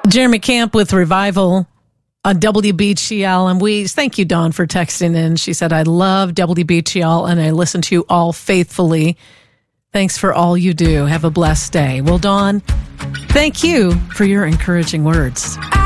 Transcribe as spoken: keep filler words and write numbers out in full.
Jeremy Camp with Revival on W B G L and Weeze. Thank you, Dawn, for texting in. She said, I love W B G L and I listen to you all faithfully. Thanks for all you do. Have a blessed day. Well, Dawn, thank you for your encouraging words.